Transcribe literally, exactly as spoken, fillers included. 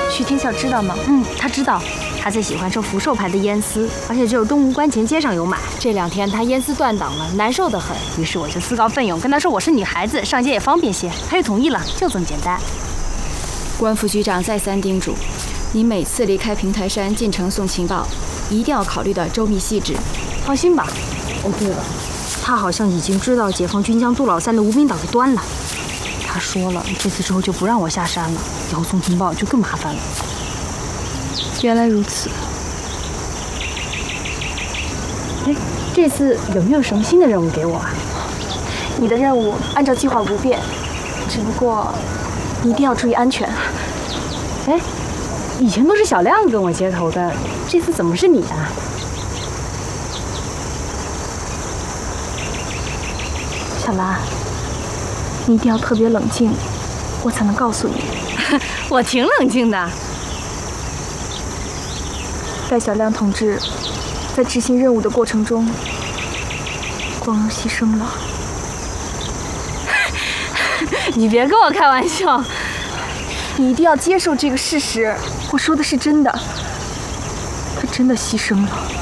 徐天笑知道吗？ 嗯，他知道。他最喜欢吃福寿牌的烟丝，而且只有东吴关前街上有买。这两天他烟丝断档了，难受得很。于是我就自告奋勇跟他说我是女孩子，上街也方便些。他就同意了，就这么简单。 关副局长再三叮嘱，你每次离开平台山进城送情报，一定要考虑的周密细致。 放心吧。哦，对了，他好像已经知道解放军将杜老三的无名岛给端了。他说了，这次之后就不让我下山了，以后送情报就更麻烦了。 原来如此。 哎，这次有没有什么新的任务给我啊？ 你的任务按照计划不变，只不过你一定要注意安全。 哎，以前都是小亮跟我接头的，这次怎么是你啊？ 小兰，你一定要特别冷静，我才能告诉你。 我挺冷静的。 戴小亮同志在执行任务的过程中光荣牺牲了。 你别跟我开玩笑， 你一定要接受这个事实，我说的是真的，他真的牺牲了。